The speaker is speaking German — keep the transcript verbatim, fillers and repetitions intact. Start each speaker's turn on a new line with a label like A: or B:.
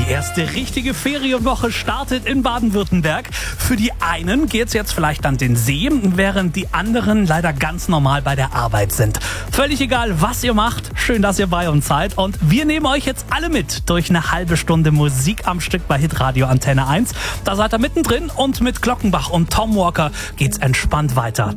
A: Die erste richtige Ferienwoche startet in Baden-Württemberg. Für die einen geht's jetzt vielleicht an den See, während die anderen leider ganz normal bei der Arbeit sind. Völlig egal, was ihr macht, schön, dass ihr bei uns seid. Und wir nehmen euch jetzt alle mit durch eine halbe Stunde Musik am Stück bei Hitradio Antenne eins. Da seid ihr mittendrin und mit Glockenbach und Tom Walker geht's entspannt weiter.